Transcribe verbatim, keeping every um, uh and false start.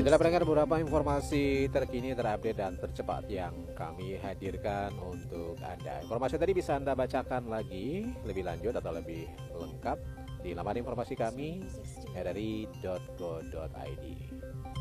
Itulah pendengar beberapa informasi terkini, terupdate, dan tercepat yang kami hadirkan untuk Anda. Informasi tadi bisa Anda bacakan lagi lebih lanjut atau lebih lengkap di laman informasi kami r r i dot go dot i d.